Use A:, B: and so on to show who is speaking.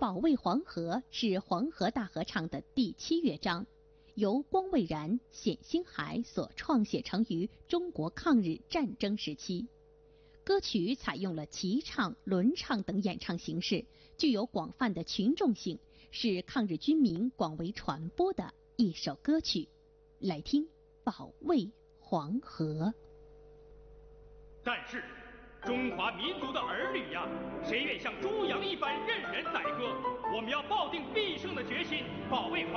A: 保卫黄河》是黄河大合唱的第7乐章，由光蔚然、冼星海所创写成于中国抗日战争时期。歌曲采用了齐唱、轮唱等演唱形式，具有广泛的群众性，是抗日军民广为传播的一首歌曲。来听《保卫黄河》。
B: 但是中华民族的儿女呀，谁愿像猪羊一般任人宰割？我们要抱定必胜的决心，保卫黄河。